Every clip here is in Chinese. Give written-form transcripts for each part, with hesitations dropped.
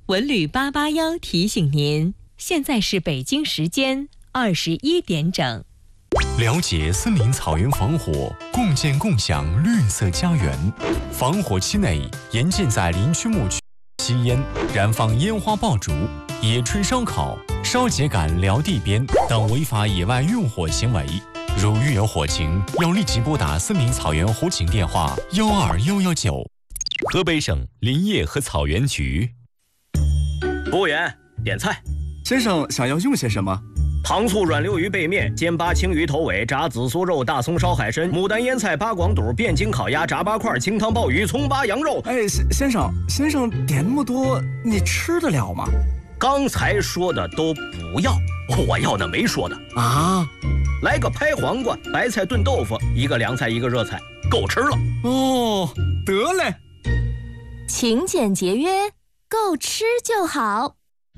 文旅881提醒您，现在是北京时间21点整。 了解森林草原防火，共建共享绿色家园。防火期内，严禁在林区牧区吸烟、燃放烟花爆竹、野炊烧烤、烧秸秆撩地边等违法野外用火行为。如遇有火情，要立即拨打森林草原火警电话12119。河北省林业和草原局。 服务员，点菜。 先生想要用些什么？ 糖醋软溜鱼背面、煎八青鱼头尾、炸紫苏肉、大葱烧海参、牡丹腌菜、八广肚、汴京烤鸭、炸八块、清汤鲍鱼、葱八羊肉。 哎，先生点那么多，你吃得了吗？ 刚才说的都不要，我要的没说的啊。 来个拍黄瓜、白菜炖豆腐，一个凉菜一个热菜，够吃了。 哦，得嘞。 勤俭节约，够吃就好。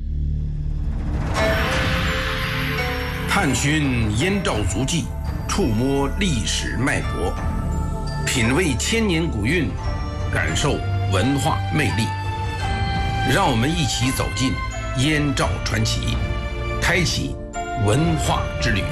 探寻燕赵足迹，触摸历史脉搏，品味千年古韵，感受文化魅力。让我们一起走进燕赵传奇，开启文化之旅。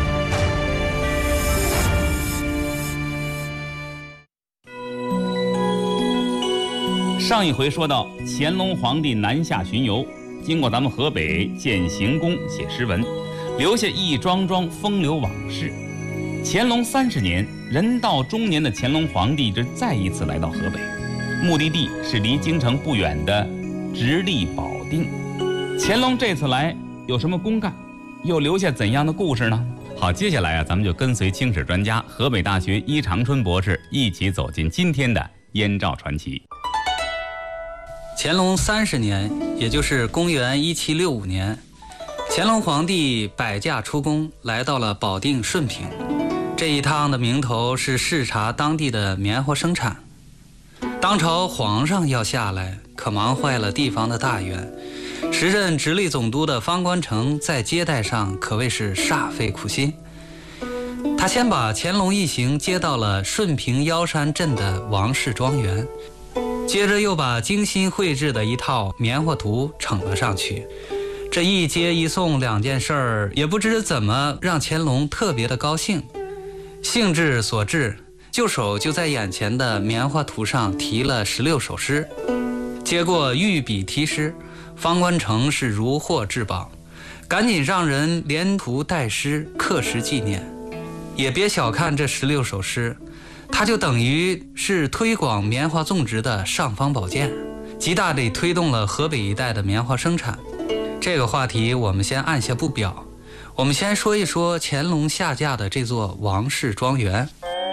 上一回说到，乾隆皇帝南下巡游，经过咱们河北建行宫写诗文，留下一桩桩风流往事。乾隆30年，人到中年的乾隆皇帝这再一次来到河北，目的地是离京城不远的直隶保定。乾隆这次来有什么公干，又留下怎样的故事呢？好，接下来咱们就跟随清史专家河北大学伊长春博士一起走进今天的燕赵传奇。 乾隆30年，也就是公元1765年，乾隆皇帝摆驾出宫，来到了保定顺平。这一趟的名头是视察当地的棉花生产。当朝皇上要下来，可忙坏了地方的大员。时任直隶总督的方官城在接待上可谓是煞费苦心。他先把乾隆一行接到了顺平腰山镇的王氏庄园，接着又把精心绘制的一套棉花图呈了上去。这一接一送两件事儿，也不知怎么让乾隆特别的高兴。兴致所致，就手就在眼前的棉花图上题了16首诗。接过御笔题诗，方官城是如获至宝，赶紧让人连图带诗刻石纪念。也别小看这16首诗，它就等于是推广棉花种植的尚方宝剑，极大地推动了河北一带的棉花生产。这个话题我们先按下不表，我们先说一说乾隆下嫁的这座王氏庄园。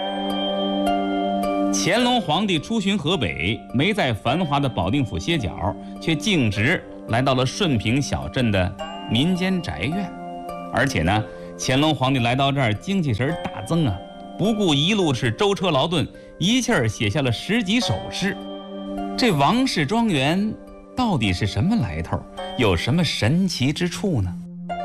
乾隆皇帝出巡河北，没在繁华的保定府歇脚，却径直来到了顺平小镇的民间宅院。而且呢，乾隆皇帝来到这儿，精气神大增啊，不顾一路是舟车劳顿，一气儿写下了10几首诗。这王氏庄园到底是什么来头，有什么神奇之处呢？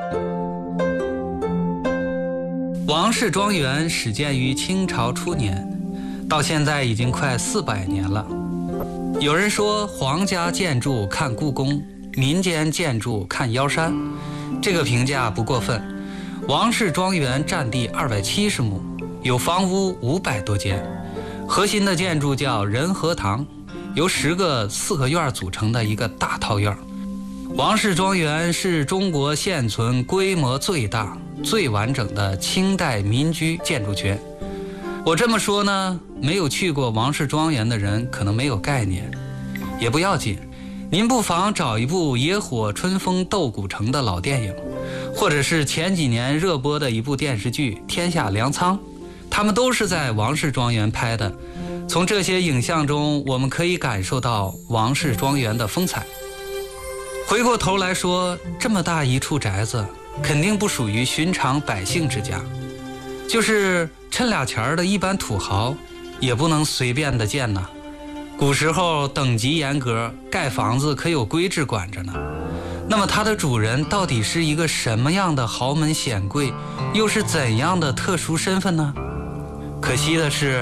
王氏庄园始建于清朝初年，到现在已经快400年了。有人说皇家建筑看故宫，民间建筑看腰山，这个评价不过分。王氏庄园占地270亩，有房屋500多间，核心的建筑叫仁和堂，由10个4合院组成的一个大套院。王氏庄园是中国现存规模最大、最完整的清代民居建筑群。我这么说呢，没有去过王氏庄园的人可能没有概念，也不要紧，您不妨找一部野火春风斗古城的老电影，或者是前几年热播的一部电视剧《天下粮仓》，他们都是在王氏庄园拍的。从这些影像中，我们可以感受到王氏庄园的风采。回过头来说，这么大一处宅子，肯定不属于寻常百姓之家，就是趁俩钱的一般土豪，也不能随便的建呐。古时候等级严格，盖房子可有规制管着呢。那么它的主人到底是一个什么样的豪门显贵，又是怎样的特殊身份呢？可惜的是，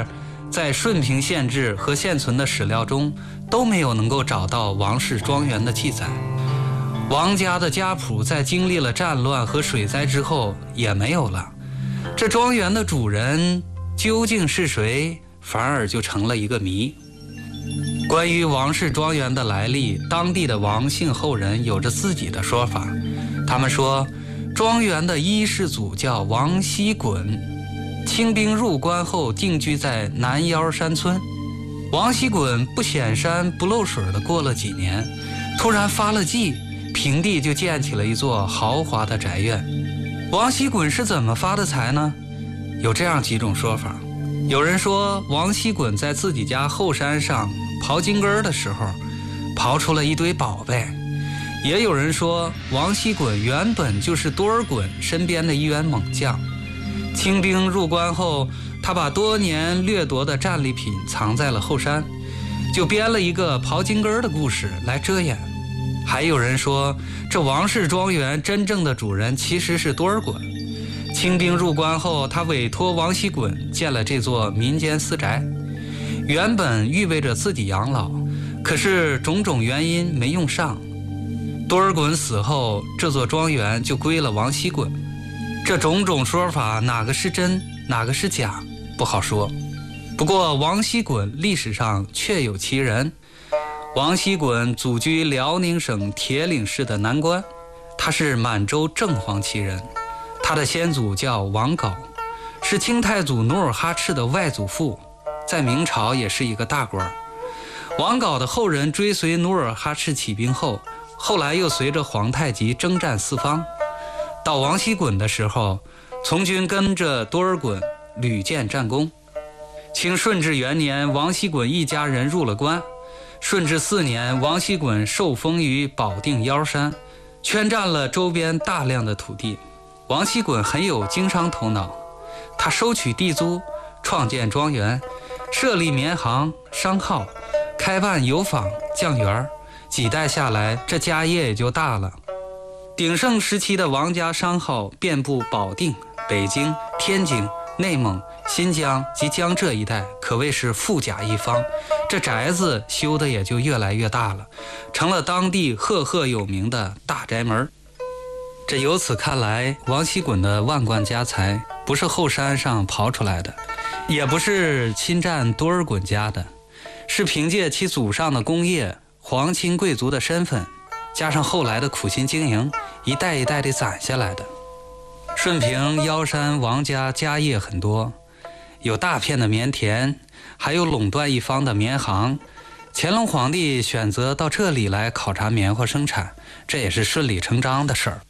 在顺平县志和现存的史料中都没有能够找到王氏庄园的记载。王家的家谱在经历了战乱和水灾之后也没有了，这庄园的主人究竟是谁，反而就成了一个谜。关于王氏庄园的来历，当地的王姓后人有着自己的说法。他们说，庄园的一世祖叫王锡衮，清兵入关后定居在南腰山村。王锡衮不显山不漏水的过了几年，突然发了迹，平地就建起了一座豪华的宅院。王锡衮是怎么发的财呢？有这样几种说法。有人说，王锡衮在自己家后山上刨金根的时候，刨出了一堆宝贝。也有人说，王锡衮原本就是多尔衮身边的一员猛将，清兵入关后，他把多年掠夺的战利品藏在了后山，就编了一个刨金根的故事来遮掩。还有人说，这王氏庄园真正的主人其实是多尔衮，清兵入关后，他委托王锡衮建了这座民间私宅，原本预备着自己养老，可是种种原因没用上。多尔衮死后，这座庄园就归了王锡衮。这种种说法，哪个是真，哪个是假，不好说。不过王锡衮历史上确有其人。王锡衮祖居辽宁省铁岭市的南关，他是满洲正黄旗人。他的先祖叫王杲，是清太祖努尔哈赤的外祖父，在明朝也是一个大官。王杲的后人追随努尔哈赤起兵后，后来又随着皇太极征战四方。到王锡衮的时候，从军跟着多尔衮屡建战功。清顺治元年，王锡衮一家人入了关。顺治4年，王锡衮受封于保定腰山，圈占了周边大量的土地。王锡衮很有经商头脑，他收取地租，创建庄园，设立棉行、商号，开办油坊、酱园，几代下来，这家业也就大了。鼎盛时期的王家商号遍布保定、北京、天津、内蒙、新疆及江浙一带，可谓是富甲一方。这宅子修的也就越来越大了，成了当地赫赫有名的大宅门。这由此看来，王锡衮的万贯家财不是后山上刨出来的，也不是侵占多尔衮家的，是凭借其祖上的功业、皇亲贵族的身份，加上后来的苦心经营，一代一代地攒下来的。顺平腰山王家家业很多，有大片的棉田，还有垄断一方的棉行。乾隆皇帝选择到这里来考察棉花生产，这也是顺理成章的事儿。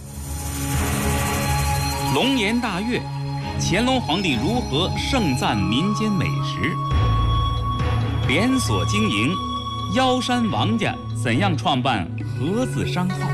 龙颜大悦，乾隆皇帝如何盛赞民间美食？连锁经营，腰山王家怎样创办合字商号？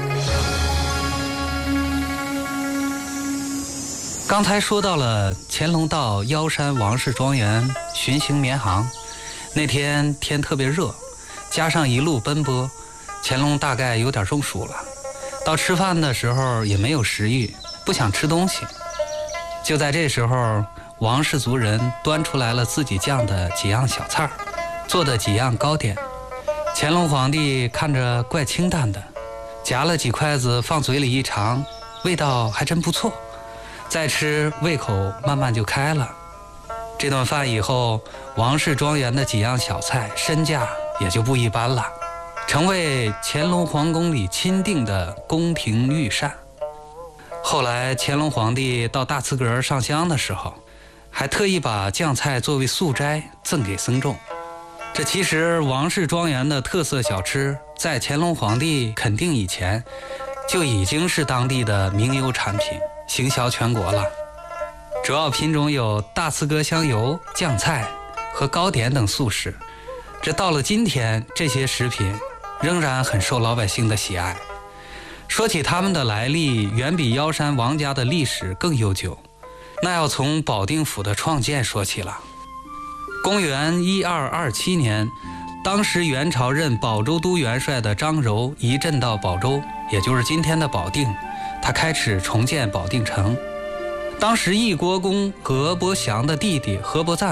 刚才说到了乾隆到腰山王氏庄园巡行棉行，那天天特别热，加上一路奔波，乾隆大概有点中暑了。到吃饭的时候也没有食欲，不想吃东西。就在这时候，王氏族人端出来了自己酱的几样小菜，做的几样糕点。乾隆皇帝看着怪清淡的，夹了几筷子放嘴里一尝，味道还真不错。再吃，胃口慢慢就开了。这顿饭以后，王氏庄园的几样小菜身价也就不一般了，成为乾隆皇宫里钦定的宫廷御膳。后来乾隆皇帝到大慈阁上香的时候，还特意把酱菜作为素斋赠给僧众。这其实王氏庄园的特色小吃，在乾隆皇帝肯定以前，就已经是当地的名优产品，行销全国了。主要品种有大慈阁香油、酱菜和糕点等素食。这到了今天，这些食品仍然很受老百姓的喜爱。说起他们的来历，远比腰山王家的历史更悠久，那要从保定府的创建说起了。公元1227年，当时元朝任保州都元帅的张柔移镇到保州，也就是今天的保定，他开始重建保定城。当时义国公何伯祥的弟弟何伯赞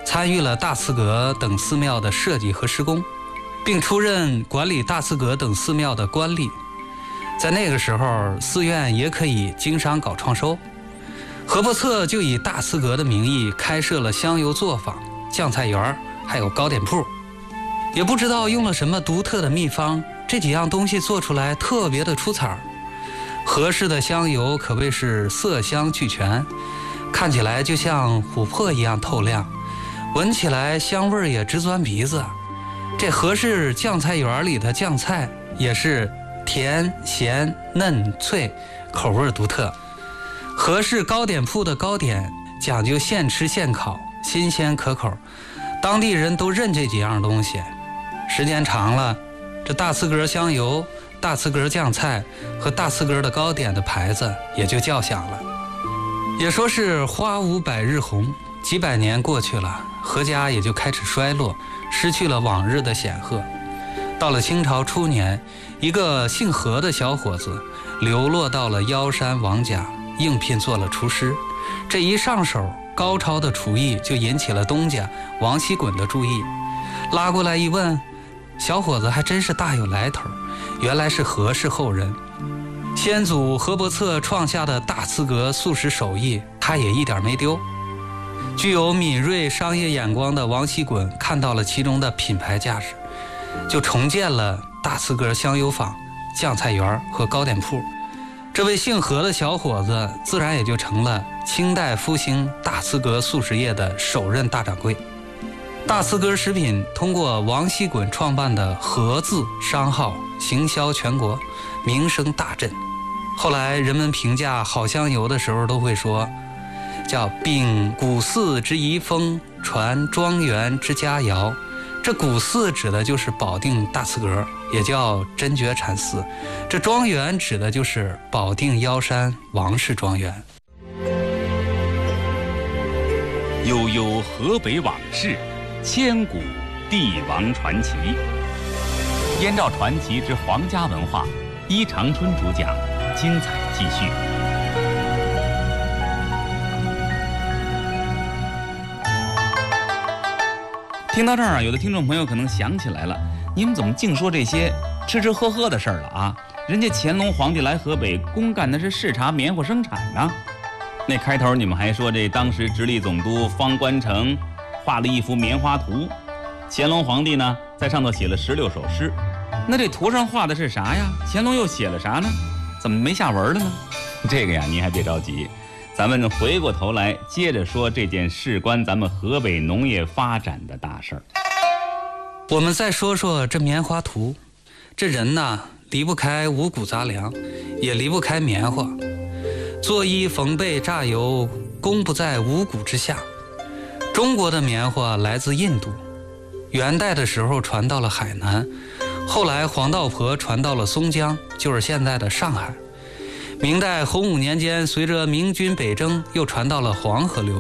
参与了大慈阁等寺庙的设计和施工，并出任管理大慈阁等寺庙的官吏。在那个时候，寺院也可以经商搞创收，何伯策就以大慈阁的名义开设了香油作坊、酱菜园，还有糕点铺。也不知道用了什么独特的秘方，这几样东西做出来特别的出彩。何氏的香油可谓是色香俱全，看起来就像琥珀一样透亮，闻起来香味也直钻鼻子。这何氏酱菜园里的酱菜也是甜、咸、嫩、脆，口味独特。何氏糕点铺的糕点讲究现吃现烤，新鲜可口，当地人都认这几样东西。时间长了，这大慈阁香油、大慈阁酱菜和大慈阁的糕点的牌子也就叫响了。也说是花无百日红，几百年过去了，何家也就开始衰落，失去了往日的显赫。到了清朝初年，一个姓何的小伙子流落到了腰山王家，应聘做了厨师。这一上手，高超的厨艺就引起了东家王锡滚的注意，拉过来一问，小伙子还真是大有来头，原来是何氏后人。先祖何伯策创下的大慈阁素食手艺，他也一点没丢。具有敏锐商业眼光的王锡滚看到了其中的品牌价值，就重建了大慈阁香油坊、酱菜园和糕点铺。这位姓何的小伙子自然也就成了清代复兴大慈阁素食业的首任大掌柜。大慈阁食品通过王锡滚创办的何字商号行销全国，名声大振。后来人们评价好香油的时候都会说，叫秉古寺之遗风，传庄园之佳肴。这古寺指的就是保定大慈阁，也叫真觉禅寺。这庄园指的就是保定腰山王氏庄园。 悠悠河北往事，千古帝王传奇。燕赵传奇之皇家文化，伊长春主讲，精彩继续。听到这儿啊，有的听众朋友可能想起来了，你们怎么净说这些吃吃喝喝的事儿了啊？人家乾隆皇帝来河北公干的是视察棉花生产呢。那开头你们还说这当时直隶总督方官城画了一幅棉花图，乾隆皇帝呢在上头写了16首诗。那这图上画的是啥呀？乾隆又写了啥呢？怎么没下文了呢？这个呀，您还别着急，咱们回过头来接着说这件事关咱们河北农业发展的大事儿。 我们再说说这棉花图。这人呢，离不开五谷杂粮，也离不开棉花。做衣缝被榨油，功不在五谷之下。中国的棉花来自印度，元代的时候传到了海南，后来黄道婆传到了松江，就是现在的上海。明代洪武年间，随着明军北征，又传到了黄河流